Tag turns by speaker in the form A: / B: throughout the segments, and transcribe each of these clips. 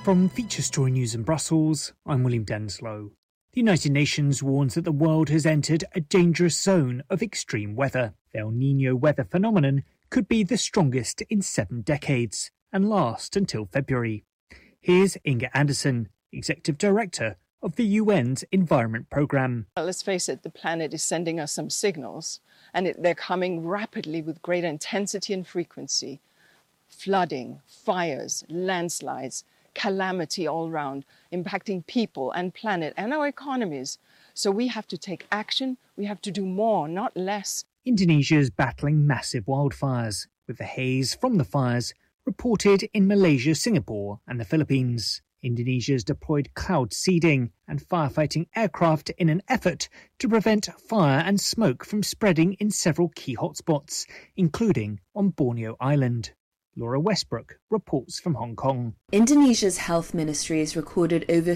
A: From Feature Story News in Brussels, I'm William Denslow. The United Nations warns that the world has entered a dangerous zone of extreme weather. The El Niño weather phenomenon could be the strongest in 7 decades and last until February. Here's Inga Anderson, Executive Director of the UN's Environment Programme.
B: Let's face it, the planet is sending us some signals, and they're coming rapidly with greater intensity and frequency. Flooding, fires, landslides, calamity all around, impacting people and planet and our economies. So we have to take action. We have to do more, not less.
A: Indonesia is battling massive wildfires, with the haze from the fires reported in Malaysia, Singapore and the Philippines. Indonesia has deployed cloud seeding and firefighting aircraft in an effort to prevent fire and smoke from spreading in several key hotspots, including on Borneo Island. Laura Westbrook reports from Hong Kong.
C: Indonesia's health ministry has recorded over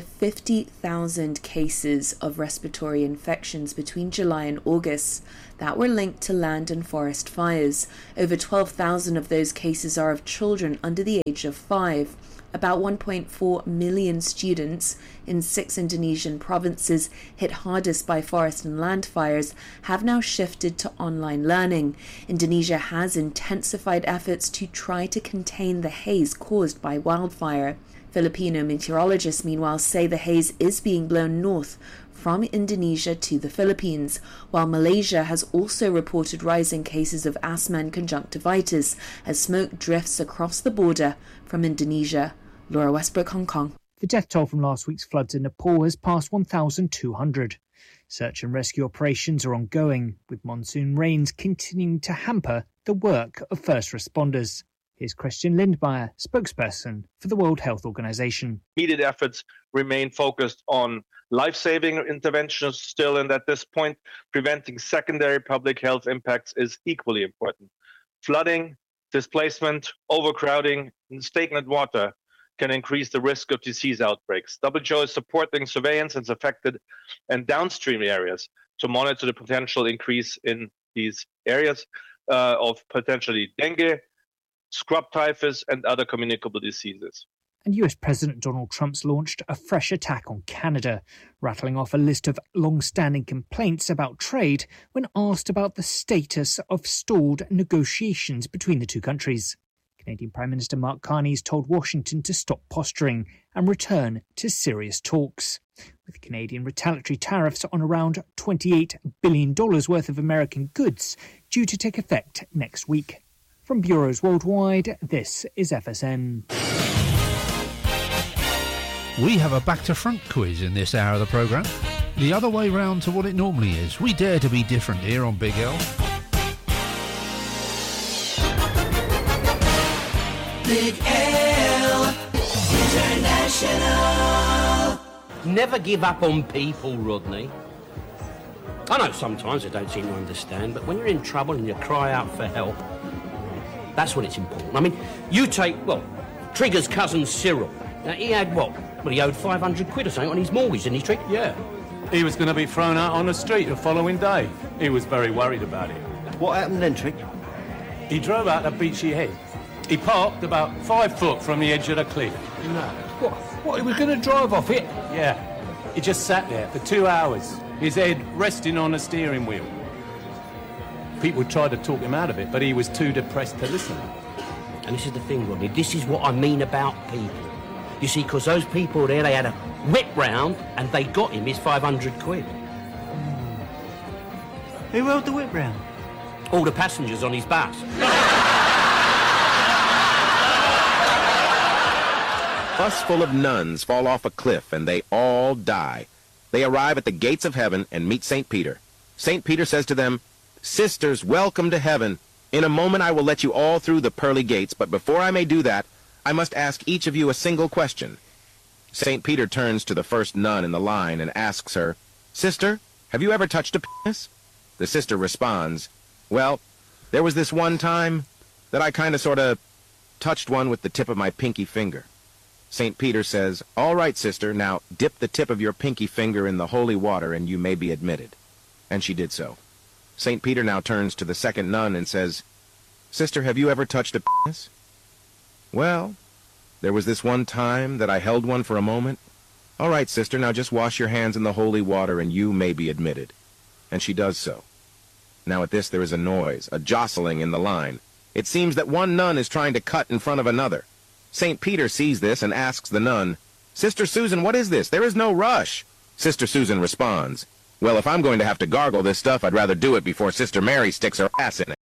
C: 50,000 cases of respiratory infections between July and August that were linked to land and forest fires. Over 12,000 of those cases are of children under the age of 5. About 1.4 million students in 6 Indonesian provinces hit hardest by forest and land fires have now shifted to online learning. Indonesia has intensified efforts to try to contain the haze caused by wildfire. Filipino meteorologists, meanwhile, say the haze is being blown north from Indonesia to the Philippines, while Malaysia has also reported rising cases of asthma and conjunctivitis as smoke drifts across the border from Indonesia. Laura Westbrook, Hong Kong.
A: The death toll from last week's floods in Nepal has passed 1,200. Search and rescue operations are ongoing, with monsoon rains continuing to hamper the work of first responders. Here's Christian Lindmeier, spokesperson for the World Health Organization.
D: Immediate efforts remain focused on life-saving interventions still, and at this point, preventing secondary public health impacts is equally important. Flooding, displacement, overcrowding, and stagnant water can increase the risk of disease outbreaks. WHO is supporting surveillance in affected and downstream areas to monitor the potential increase in these areas of potentially dengue, scrub typhus, and other communicable diseases.
A: And US President Donald Trump's launched a fresh attack on Canada, rattling off a list of long-standing complaints about trade when asked about the status of stalled negotiations between the two countries. Canadian Prime Minister Mark Carney has told Washington to stop posturing and return to serious talks. With Canadian retaliatory tariffs on around $28 billion worth of American goods due to take effect next week. From bureaus worldwide, this is FSN.
E: We have a back-to-front quiz in this hour of the programme. The other way round to what it normally is. We dare to be different here on Big L.
F: Big L International.
G: Never give up on people, Rodney. I know sometimes I don't seem to understand, but when you're in trouble and you cry out for help, that's when it's important. I mean, you take, Trigger's cousin Cyril. Now, he had what? Well, he owed 500 quid or something on his mortgage, didn't he, Trig?
H: Yeah. He was going to be thrown out on the street the following day. He was very worried about it.
F: What happened then, Trig?
H: He drove out of Beachy Head. He parked about 5 foot from the edge of the cliff.
F: No.
H: What, he was going to drive off it? Yeah. He just sat there for 2 hours, his head resting on the steering wheel. People tried to talk him out of it, but he was too depressed to listen.
G: And this is the thing, Rodney, this is what I mean about people. You see, because those people there, they had a whip round and they got him his 500 quid.
F: Who rode the whip round?
G: All the passengers on his bus.
I: Bus full of nuns fall off a cliff and they all die. They arrive at the gates of heaven and meet St. Peter. St. Peter says to them, "Sisters, welcome to heaven. In a moment I will let you all through the pearly gates, but before I may do that, I must ask each of you a single question." St. Peter turns to the first nun in the line and asks her, "Sister, have you ever touched a penis?" The sister responds, "Well, there was this one time that I kind of sort of touched one with the tip of my pinky finger." St. Peter says, "All right, sister, now dip the tip of your pinky finger in the holy water and you may be admitted." And she did so. St. Peter now turns to the second nun and says, "Sister, have you ever touched a penis?" "Well, There was this one time that I held one for a moment. All right, sister, now just wash your hands in the holy water and you may be admitted. And she does so. Now at this there is a noise, a jostling in the line. It seems that one nun is trying to cut in front of another. St. Peter sees this and asks the nun, Sister Susan, what is this? There is no rush. Sister Susan responds, well, if I'm going to have to gargle this stuff, I'd rather do it before Sister Mary sticks her ass in it.